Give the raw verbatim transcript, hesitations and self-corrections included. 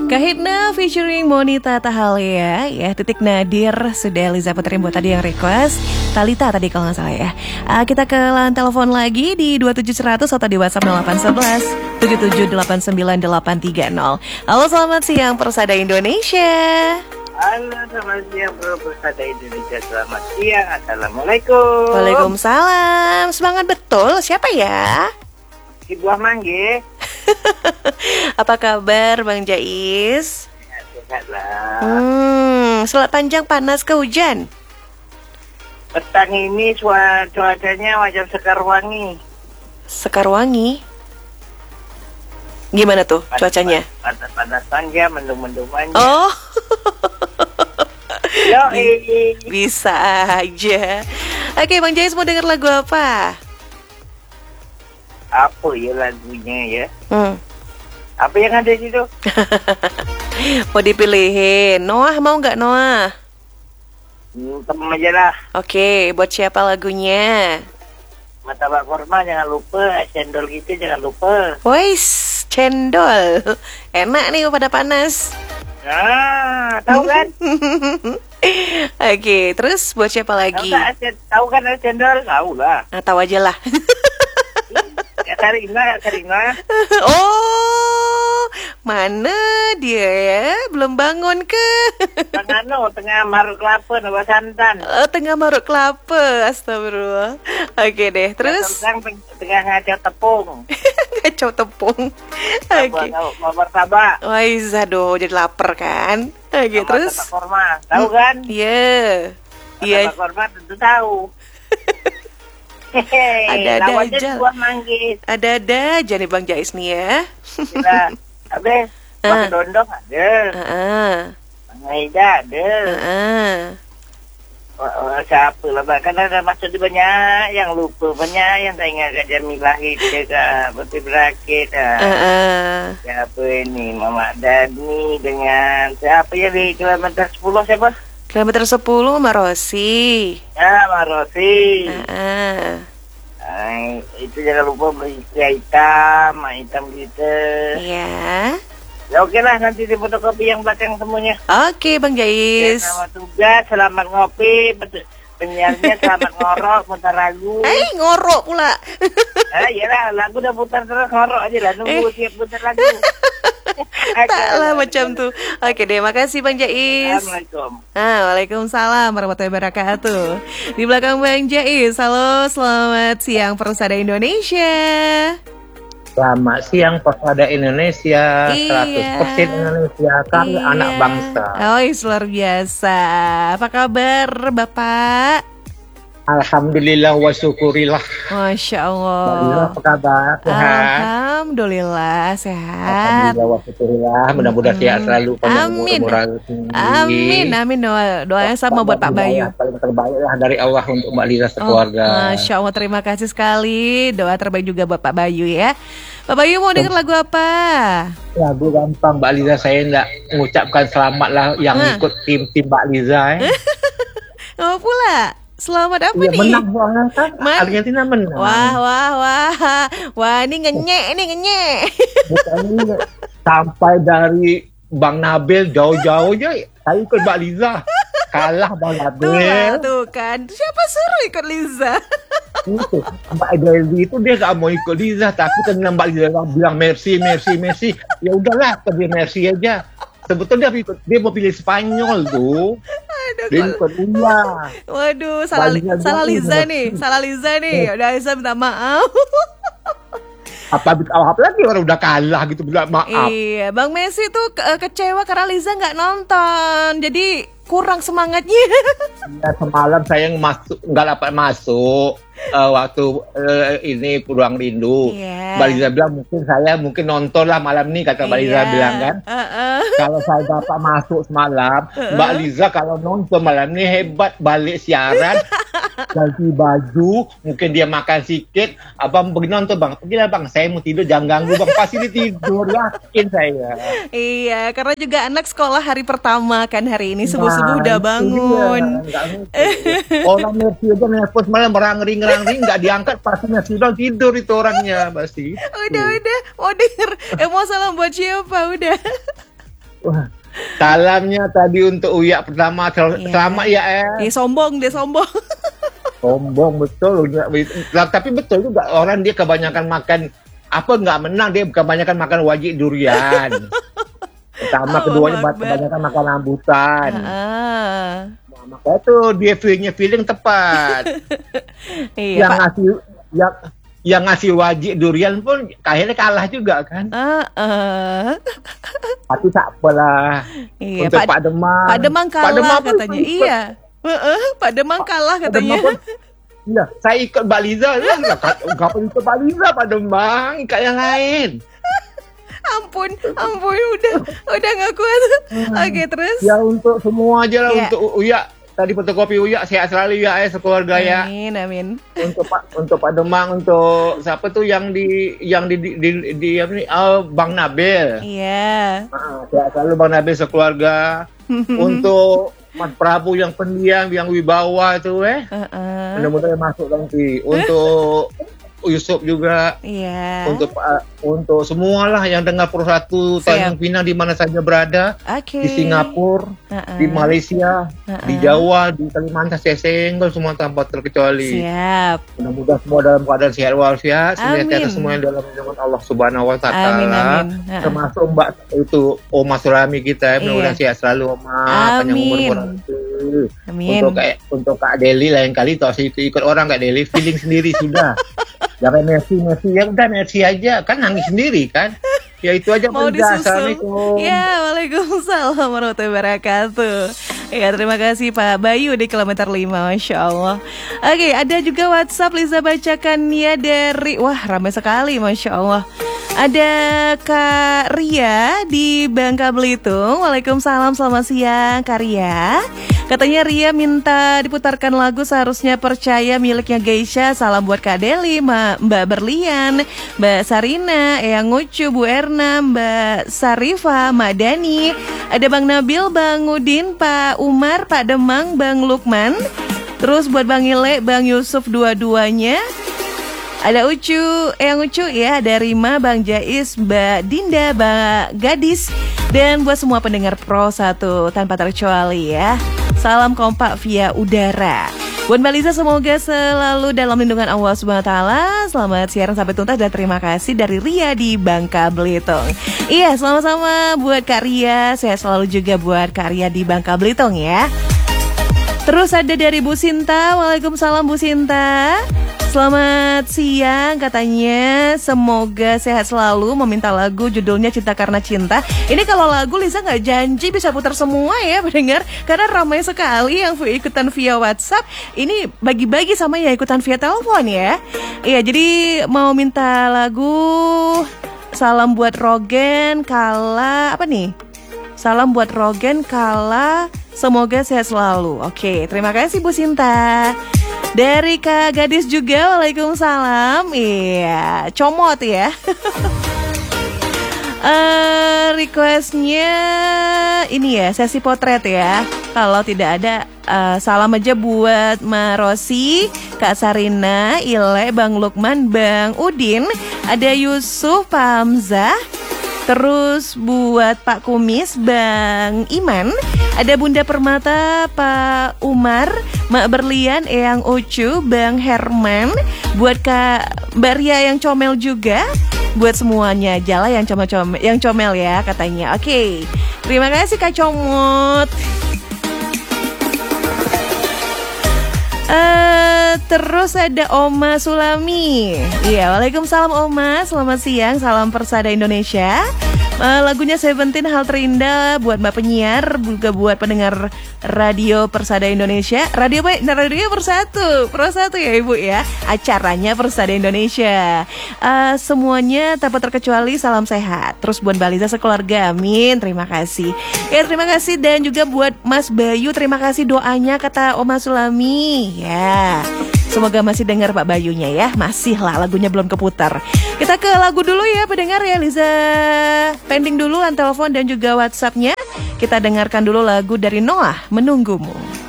Kahitna featuring Monita Tahalia ya, Titik Nadir sudah Liza Putri buat tadi yang request. Talita tadi kalau nggak salah ya. uh, Kita ke line telepon lagi di dua tujuh seratus atau di WhatsApp nol delapan satu satu tujuh tujuh delapan sembilan delapan tiga nol. Halo, selamat siang Persada Indonesia. Halo, selamat siang bro, Persada Indonesia. Selamat siang, Assalamualaikum. Waalaikumsalam. Semangat betul, siapa ya? Si Buah Mangge. Apa kabar Bang Jais? Ya, sehat lah. Hmm, selat panjang panas ke hujan? Petang ini cua- cuacanya macam Sekarwangi. Sekarwangi? Gimana tuh cuacanya? Panas-panas panjang, mendung-mendung panjang. Oh, Yo, eh. bisa aja. Oke, Bang Jais mau denger lagu apa? Apa ya lagunya ya? Hmm. Apa yang ada di situ? Mau dipilihin. Noah mau nggak Noah? Hmm, temen aja lah. Oke, buat siapa lagunya? Martabak kurma jangan lupa, cendol gitu jangan lupa. Wais, cendol. Enak nih pada panas. Nah, tahu kan? Oke, terus buat siapa Tahu lagi? kan, tahu kan ada cendol? Tahu lah. Nah, tahu aja lah. Ya Karina, Karina. Oh, mana dia ya? Belum bangun ke? Tengah no, tengah maruk kelapa, nama santan. Oh, tengah maruk kelapa. Astagfirullah. Oke deh, terus Tengah, tengah ngacau tepung. kacau tepung. Oke. Oke. Mau martabak. Wais, aduh, jadi lapar kan? Oke, terus? Martabak kurma. Tahu kan? Iya. Iya. Martabak kurma tentu tahu. Hehehe. Ada-ada lawannya aja. Buah manggis. Ada-ada aja nih Bang Jais nih ya. Kita, abis, pakai dondong ada. Heeh. Ngaida ada. Heeh. Oh, oh, siapa lah, bahkan ada masuk di banyak yang lupa, banyak yang tak ingat kat Jamilah itu kak, Putri Berakit kak. Heeh. Siapa ini, Mama Dani dengan siapa ya di kilometer sepuluh siapa? Kilometer sepuluh Marosi. Ya, Marosi. Heeh. Ay, itu jangan lupa beli istri hitam, mak hitam gitu. Iya. Ya oke lah, nanti di fotokopi yang belakang semuanya. Oke Bang Ya, Jais. selamat tugas, selamat ngopi, betul. Penyiarnya selamat ngorok, putar lagu. Eh, ngorok pula. Ah, iyalah, lagu udah putar terus, ngorok aja lah, nunggu siap putar lagu. Tak lah macam tuh. Oke deh, makasih Bang Jais. Assalamualaikum. Ah, Waalaikumsalam warahmatullahi wabarakatuh. Di belakang Bang Jais. Halo, selamat siang Persada Indonesia. Selamat siang Persada Indonesia, Iya. seratus persen Indonesia, karya Iya. anak bangsa. Oh, luar biasa. Apa kabar Bapak? Alhamdulillah wa syukurillah. Masya Alhamdulillah, Allah. apa kabar? Sehat? Alhamdulillah sehat. Alhamdulillah wa syukurillah. Mudah-mudahan sehat selalu. panjang umur, Amin. murah rezeki. Amin, amin. Doa, doanya sama buat Pak Bayu. Paling terbaik lah dari Allah untuk Mbak Liza sekeluarga. Oh, Masya Allah, terima kasih sekali. Doa terbaik juga buat Pak Bayu ya. Pak Bayu mau denger lagu apa? Lagu gampang Mbak Liza, saya enggak mengucapkan selamat lah yang Hah? ikut tim-tim Mbak Liza. Eh. Oh pula. Selamat apa Iya, nih? menang soalnya kan. Man- Argentina menang. Wah, wah, wah. Wah, ini ngenyek, ini ngenyek. Bukan ini, sampai dari Bang Nabil jauh-jauh aja saya ikut Mbak Liza. Kalah Bang Tuh, lah, Nabil. tuh kan. Siapa suruh ikut Liza? Itu Mbak Dewi itu dia gak mau ikut Liza, tapi karena Mbak Liza bilang merci, merci, merci, ya udahlah dia merci aja. Sebetulnya dia ikut, dia mau pilih Spanyol tuh. Aduh, Dia kok- ikut iya. Waduh, salah, Balikan salah dulu, Liza Mas. nih, salah Liza nih. Udah Liza minta maaf. Apa apa lagi orang udah kalah gitu bilang maaf. Iya, Bang Messi tuh ke- kecewa karena Liza nggak nonton, jadi kurang semangatnya. Ya, semalam saya masuk nggak dapat masuk eh, waktu eh, ini Pulang Rindu. Iya. Mbak Liza bilang mungkin saya mungkin nonton lah malam ini kata Mbak Liza Iya. bilang kan. Heeh. Kalau saya dapat masuk semalam, Mbak Liza kalau nonton malam ini hebat, balik siaran, ganti baju, mungkin dia makan sedikit, abang pergi nonton bang, pergilah bang, saya mau tidur, jangan ganggu bang, pasti dia tidur, yakin saya. Iya, karena juga anak sekolah hari pertama kan hari ini subuh-subuh Nah, udah itu bangun. dia, nggak mungkin. Orang Messi aja nelfon malam merang-ring-rang-ring, nggak diangkat, pasti Messi bilang tidur itu orangnya pasti. Udah, udah, mau denger. Eh, mau salam buat siapa? Udah. Wah, salamnya tadi untuk Uya pertama. Sel- Iya. Selamat ya eh. Dia sombong, dia sombong. Sombong betul. Uya. Lah, tapi betul juga orang dia kebanyakan makan apa nggak menang, dia kebanyakan makan wajik durian. Pertama, Allahu keduanya Akbar. kebanyakan makan rambutan. Ah, Nah, makanya tuh dia feelingnya feeling tepat. iya yang Pak. ngasih yang yang ngasih wajik durian pun akhirnya kalah juga kan. Ah, ah. Tapi tak apalah. Iya, Untuk Pak, Pak Demang. Pak Demang Pak kalah Demang pun katanya. ikut. Iya. Heeh, Pak Demang kalah Pak katanya. Demang pun, iya, saya ikut Mbak Liza. Ya, nggak perlu ikut Mbak Liza, Pak Demang. Ikat yang lain. Ampun, ampun, udah, udah nggak kuat. Oke, terus. Ya untuk semua aja lah. Iya. Untuk Uya. Tadi fotokopi Uya. Sehat selalu ya, eh, sekeluarga ya. Amin, amin. Untuk Pak untuk Pak Demang, untuk siapa tuh yang di yang di di, di, di apa nih? Oh, Bang Nabil. Iya. Ah, sehat selalu Bang Nabil sekeluarga. Untuk Mas Prabu yang pendiam, yang wibawa itu eh. Heeh. Mudah-mudahan masuk nanti. Untuk Yusuf juga. Iya. Untuk uh, untuk semualah yang dengar Persatu Siap. Tanjung Pinang di mana saja berada. Oke. Di Singapura, Heeh. di Malaysia, Heeh. di Jawa, di Kalimantan, saya single semua tanpa terkecuali. Siap. Mudah-mudahan semua dalam keadaan sehat walafiat, senantiasa Amin. semua yang dalam lindungan Allah Subhanahu wa taala. Amin, amin. Ha. Termasuk Mbak itu Oma Surami kita, ya. Mudah-mudahan Iya. sehat selalu Oma, panjang umur Amin. berhasil. Amin. Untuk kayak untuk Kak Deli lain kali toh ikut ikut orang Kak Deli, feeling sendiri sudah. Jangan Messi Messi ya udah Messi aja, kan nangis sendiri kan. Ya itu aja. Mau Bunda. disusul. Assalamualaikum. Ya, waalaikumsalam warahmatullahi wabarakatuh. Ya, terima kasih Pak Bayu di kilometer lima, Masya Allah. Oke, ada juga WhatsApp Liza bacakannya dari, wah ramai sekali, Masya Allah. Ada Kak Ria di Bangka Belitung. Waalaikumsalam, selamat siang Kak Ria. Katanya Ria minta diputarkan lagu Seharusnya Percaya miliknya Geisha. Salam buat Kak Deli, Ma- Mbak Berlian, Mbak Sarina, Eyang Ucu, Bu Erna, Mbak Sarifa, Mak Dani. Ada Bang Nabil, Bang Udin, Pak Umar, Pak Demang, Bang Lukman. Terus buat Bang Ile, Bang Yusuf dua-duanya. Ada Ucu, Eyang Ucu ya, ada Rima, Bang Jais, Mbak Dinda, Mbak Gadis. Dan buat semua pendengar Pro satu tanpa terkecuali ya. Salam kompak via udara. Buat Mbak Liza semoga selalu dalam lindungan Allah Subhanahu wa taala. Selamat siaran sampai tuntas dan terima kasih dari Ria di Bangka Belitung. Iya, sama-sama buat Kak Ria. Saya selalu juga buat Kak Ria di Bangka Belitung ya. Terus ada dari Bu Sinta. Waalaikumsalam Bu Sinta. Selamat siang, katanya semoga sehat selalu, meminta lagu judulnya Cinta Karena Cinta. Ini kalau lagu Liza nggak janji bisa putar semua ya pendengar, karena ramai sekali yang ikutan via WhatsApp. Ini bagi-bagi sama yang ikutan via telepon ya. Iya, jadi mau minta lagu Salam buat Rogen, Kala, apa nih? Salam buat Rogen, Kala, semoga sehat selalu. Oke, terima kasih Bu Sinta. Dari Kak Gadis juga, waalaikumsalam. Iya, comot ya. uh, requestnya ini ya, sesi potret ya. Kalau tidak ada, uh, salam aja buat Ma Rosi, Kak Sarina, Ile, Bang Lukman, Bang Udin. Ada Yusuf, Pak Hamzah. Terus buat Pak Kumis, Bang Iman. Ada Bunda Permata, Pak Umar, Mak Berlian, Eyang Ucu, Bang Herman. Buat Kak Mbak Ria yang comel juga. Buat semuanya aja lah yang comel-comel, yang comel ya katanya. Oke, terima kasih Kak Comot. Uh, terus ada Oma Sulami. Iya, waalaikumsalam Oma. Selamat siang, salam Persada Indonesia. Uh, lagunya Seventeen Hal Terindah buat Mbak penyiar, juga buat pendengar radio Persada Indonesia. Radio baik, radio Persatu, Persatu ya Ibu ya. Acaranya Persada Indonesia. Uh, semuanya tanpa terkecuali salam sehat. Terus buat Mbak Liza sekeluarga, amin. Terima kasih. Ya, terima kasih dan juga buat Mas Bayu, terima kasih doanya kata Oma Sulami. Ya, semoga masih dengar Pak Bayunya ya. Masih lah, lagunya belum keputar. Kita ke lagu dulu ya pendengar ya. Liza pending dulu telepon dan juga WhatsAppnya. Kita dengarkan dulu lagu dari Noah, Menunggumu.